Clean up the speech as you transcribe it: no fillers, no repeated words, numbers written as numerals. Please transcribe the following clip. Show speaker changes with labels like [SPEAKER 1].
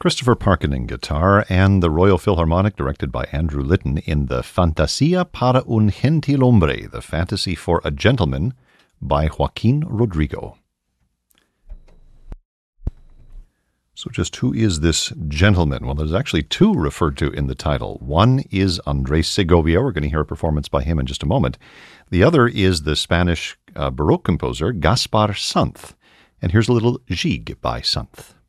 [SPEAKER 1] Christopher Parkening guitar, and the Royal Philharmonic, directed by Andrew Litton, in the Fantasia para un Gentilhombre, the Fantasy for a Gentleman, by Joaquin Rodrigo. So just who is this gentleman? Well, there's actually two referred to in the title. One is Andres Segovia. We're going to hear a performance by him in just a moment. The other is the Spanish Baroque composer Gaspar Sanz. And here's a little Gigue by Sanz.